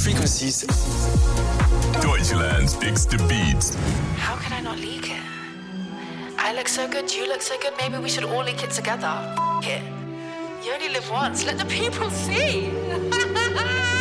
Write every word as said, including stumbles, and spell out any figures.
Frequencies. Deutschland's biggest beats. How can I not leak it? I look so good, you look so good, maybe we should all leak it together. F- it. You only live once, let the people see.